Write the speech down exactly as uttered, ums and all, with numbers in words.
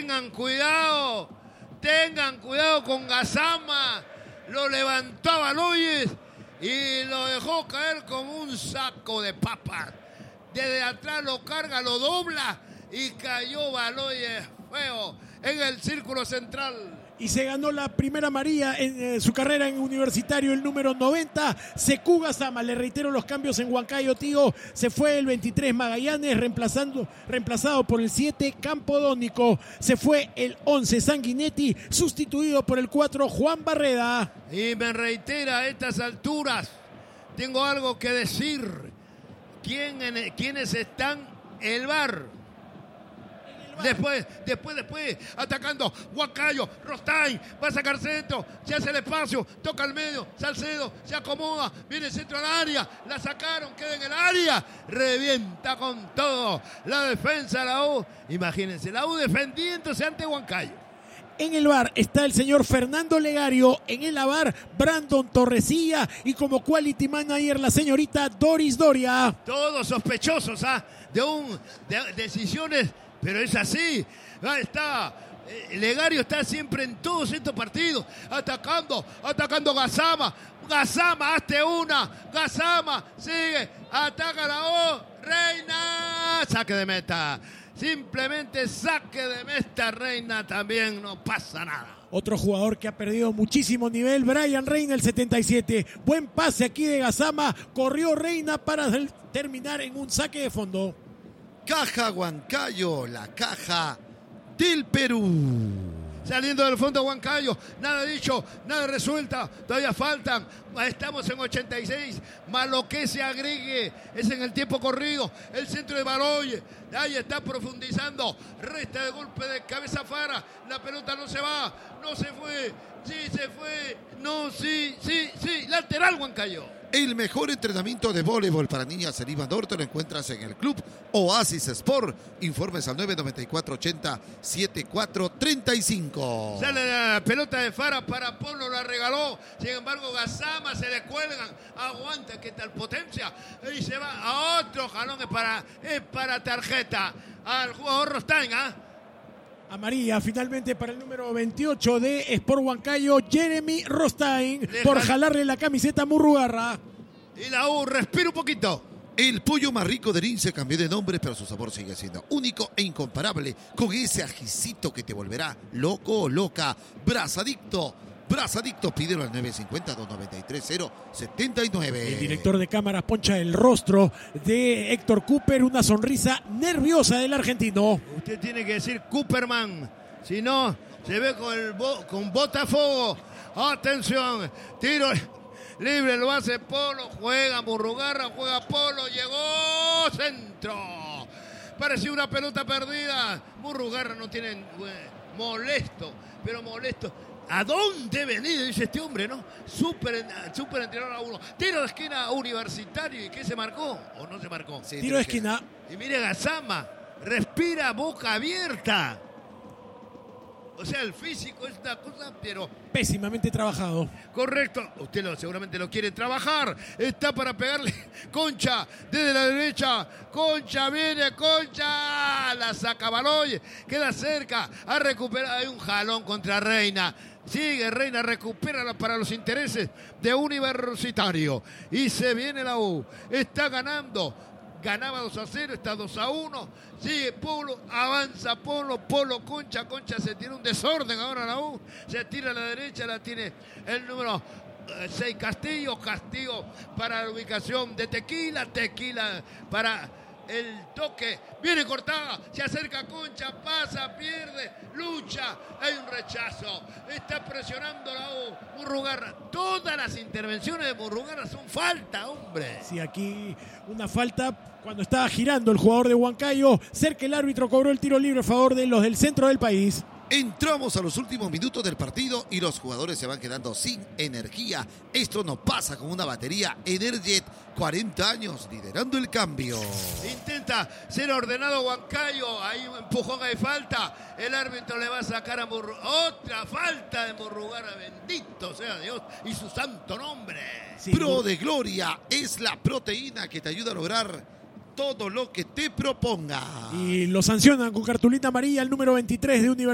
tengan cuidado, tengan cuidado con Gassama. Lo levantó a Baloyes y lo dejó caer como un saco de papas. Desde atrás lo carga, lo dobla y cayó Baloyes feo en el círculo central. Y se ganó la primera amarilla en eh, su carrera en Universitario, el número noventa, Sekou Gassama. Le reitero los cambios en Huancayo, tío. Se fue el veintitrés Magallanes, reemplazando, reemplazado por el siete Campodónico. Se fue el once Sanguinetti, sustituido por el cuatro Juan Barreda. Y me reitera a estas alturas, tengo algo que decir. ¿Quién en, ¿Quiénes están? El V A R. Después, después, después, atacando Huancayo, Rostain, va a sacar centro, se hace el espacio, toca al medio, Salcedo, se acomoda, viene el centro al área, la sacaron, queda en el área, revienta con todo la defensa de la U. Imagínense, la U defendiéndose ante Huancayo. En el V A R está el señor Fernando Legario, en el A V A R Brandon Torresilla y como quality manager la señorita Doris Doria. Todos sospechosos ¿ah? de, un, de decisiones. Pero es así, ahí está, Legario está siempre en todos estos partidos, atacando, atacando Gassama, Gassama, hazte una, Gassama, sigue, ataca la O, Reina, saque de meta, simplemente saque de meta, Reina, también no pasa nada. Otro jugador que ha perdido muchísimo nivel, Brian Reina, el setenta y siete, buen pase aquí de Gassama, corrió Reina para terminar en un saque de fondo. Caja Huancayo, la caja del Perú. Saliendo del fondo Huancayo, nada dicho, nada resuelta, todavía faltan, estamos en ochenta y seis, más lo que se agregue es en el tiempo corrido, el centro de Baloyes, ahí está profundizando, resta de golpe de cabeza Fara, la pelota no se va, no se fue, sí se fue, no, sí, sí, sí, lateral Huancayo. El mejor entrenamiento de voleibol para niñas en Lima Norte lo encuentras en el Club Oasis Sport. Informes al nueve nueve cuatro ochenta setenta y cuatro treinta y cinco. Sale la pelota de Fara para Polo, la regaló. Sin embargo, Gassama se le cuelgan. Aguanta, qué tal potencia. Y se va a otro jalón. Es para, es para tarjeta al jugador Rostain, ¿ah? ¿eh? Amarilla finalmente para el número veintiocho de Sport Huancayo, Jeremy Rostain, Deja... por jalarle la camiseta a Murrugarra. Y la U respira un poquito. El pollo más rico de Lin se cambió de nombre, pero su sabor sigue siendo único e incomparable, con ese ajicito que te volverá loco o loca. Brazadicto. Brazadicto, pídelo al nueve cinco cero, dos nueve tres, cero siete nueve. El director de cámaras poncha el rostro de Héctor Cooper, una sonrisa nerviosa del argentino. Usted tiene que decir Cooperman, si no, se ve con, el bo, con Botafogo. Atención, tiro libre, lo hace Polo, juega Murrugarra, juega Polo, llegó, centro. Parecía una pelota perdida. Murrugarra no tiene, molesto, pero molesto. ¿A dónde venía? Dice este hombre, ¿no? Súper super entrenador a uno. Tiro de esquina Universitario. ¿Y qué se marcó? ¿O no se marcó? Sí, tiro de esquina. Y mire Gassama. Respira boca abierta. O sea, el físico es una cosa, pero... pésimamente trabajado. Correcto. Usted lo, seguramente lo quiere trabajar. Está para pegarle. Concha, desde la derecha. Concha, viene Concha. La saca Baloyes. Queda cerca. Ha recuperado. Hay un jalón contra Reina. Sigue Reina, recupera para los intereses de Universitario. Y se viene la U. Está ganando. Ganaba dos a cero, está dos a uno. Sigue Polo, avanza Polo, Polo, Concha, Concha se tiene un desorden ahora la U. Se tira a la derecha, la tiene el número seis Castillo. Castillo para la ubicación de Tequila. Tequila para el toque. Viene cortada, se acerca Concha, pasa, pierde, lucha. Hay un rechazo. Está presionando la U. Murrugarra. Todas las intervenciones de Murrugarra son falta, hombre. Sí, aquí una falta cuando estaba girando el jugador de Huancayo. Cerca el árbitro cobró el tiro libre a favor de los del centro del país. Entramos a los últimos minutos del partido y los jugadores se van quedando sin energía. Esto no pasa con una batería Energet, cuarenta años liderando el cambio. Intenta ser ordenado Huancayo, ahí un empujón, hay falta. El árbitro le va a sacar a Murrugarra. Otra falta de Murrugarra, bendito sea Dios y su santo nombre. Sí, Pro de Gloria es la proteína que te ayuda a lograr todo lo que te proponga. Y lo sancionan con cartulina amarilla el número veintitrés de Universidad.